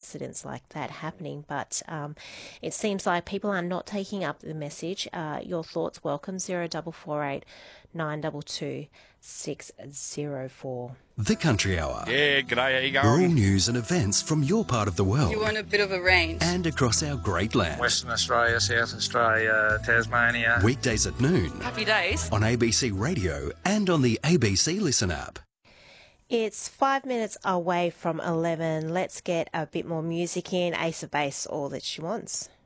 incidents like that happening. But it seems like people are not taking up the message. Your thoughts welcome, 0448 922 604. The Country Hour. Yeah, g'day, how you going? Rural news and events from your part of the world. You want a bit of a range. And across our great land. Western Australia, South Australia, Tasmania. Weekdays at noon. Happy days. On ABC Radio and on the ABC Listen app. It's 5 minutes away from 11. Let's get a bit more music in. Ace of Base, All That She Wants.